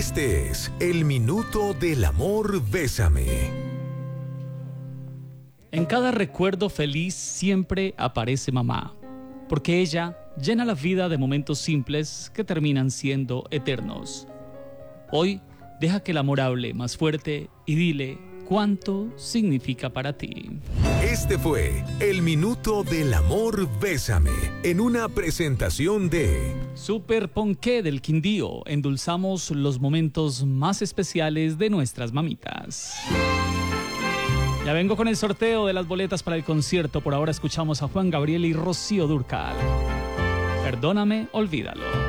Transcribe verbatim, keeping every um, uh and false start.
Este es el Minuto del Amor Bésame. En cada recuerdo feliz siempre aparece mamá, porque ella llena la vida de momentos simples que terminan siendo eternos. Hoy, deja que el amor hable más fuerte y dile cuánto significa para ti. Este fue el Minuto del Amor Bésame, en una presentación de Super Ponqué del Quindío. Endulzamos los momentos más especiales de nuestras mamitas. Ya vengo con el sorteo de las boletas para el concierto. Por ahora escuchamos a Juan Gabriel y Rocío Dúrcal. Perdóname, olvídalo.